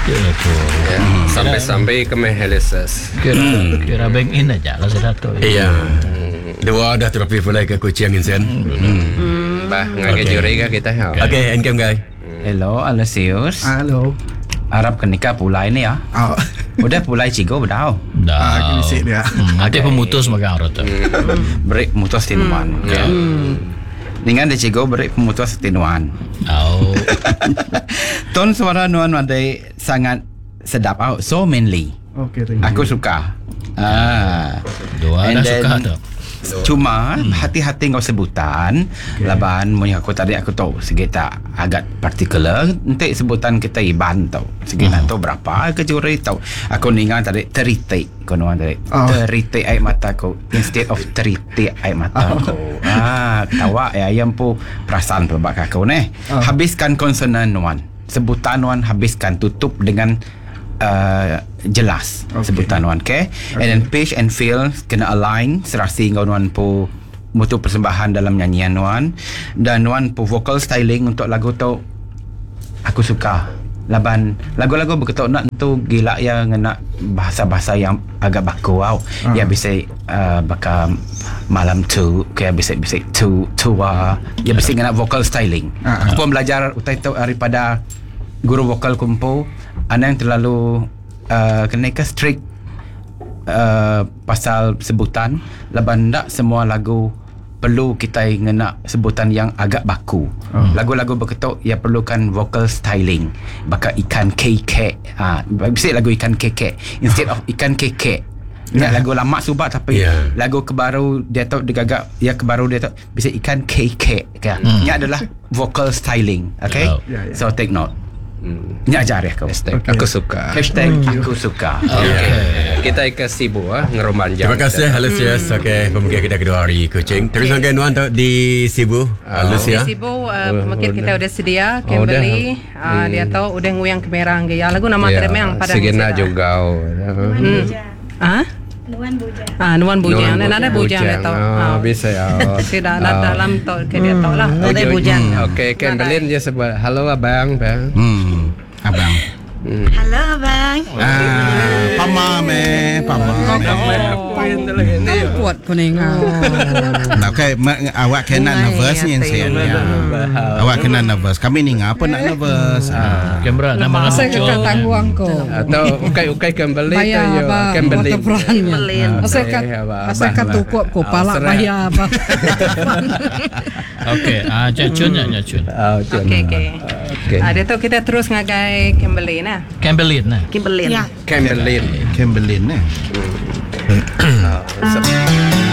Sampai ke Mahalisas. Kira bank in aja lah saya tu. Iya. Dua dah terapi pulai ke kucing insen. Bah, ngagai juri ka kita. Okay, income guy. Hello, Alesius. Halo. Arab kenikah pulai ni ya. Udah pulai cigo bedau. Dah. Bisik dia. Nanti pemutus makan orang tu. Break mutus tinuan. Dengan dia cigo break pemutus tinuan. Oh. Ton suara nuan wadai sangat sedap. So manly. Okay, thank you. Aku suka. Dua dah suka tu. Cuma hati-hati kau sebutan laban punya aku tadi aku tahu segitu agak particular nanti sebutan kita iban tahu segitu tahu berapa kejuri tahu aku ningan tadi teritik kau nuan tadi teritik air mata kau instead of teritik air mata kau tawa ya yang pu perasaan pelbak kau nih habiskan konsonan nuan sebutan nuan habiskan tutup dengan jelas sebutan wan and then pitch and feel kena align serasi kau wan pu mutu persembahan dalam nyanyian wan dan wan pu vocal styling untuk lagu tu aku suka laban lagu-lagu berketok nak tu gila yang ngena bahasa-bahasa yang agak baku ya bisa bakal malam tu kayak bisa tu ya bisa ngena vocal styling aku pun belajar utai tu daripada guru vokal kumpu ana yang terlalu kena strict pasal sebutan laban tak semua lagu perlu kita ngena sebutan yang agak baku lagu-lagu berketuk ia perlukan vocal styling bakal ikan keke bisa lagu ikan keke instead of ikan keke lagu lama subak tapi lagu kebaru dia tahu digagak ya kebaru dia tahu bisa ikan keke kan ini adalah vocal styling so take note ini ajar ya kau. Aku suka. Hashtag aku suka. Kita ke Sibu ngeroman jam. Terima kasih Alesius. Okay, pembukaan kita kedua hari kucing. Terus sampai nuan tu di Sibu. Alesius. Di Sibu mungkin kita udah sedia Kimberly dia tahu udah nguyang kamera ya lagu nama teremang pada Sigena juga. Nuan Bujang. Dan ada Bujang dia tahu. Bisa ya. Tidak ada dalam tahu ke dia tahu lah. Ada Bujang. Oke, Kimberly dia sebut halo abang, bang. Abang. Halo abang. Pama me. Kuat kuning. Okay, awak kena nervous ni Insen. Awak kena nervous. Kami ni ngapa nak nervous? Kamera nama Saya kata tangguang ko. Atau ukai Kimberly tu yo. Kimberly. Saya kata kuat ko pala bayar apa. Okey, Cun. Okey. Dia tu kita terus ngagai Kimberly nah. Kimberly nah. Kimberly. Kimberly. Kimberlin.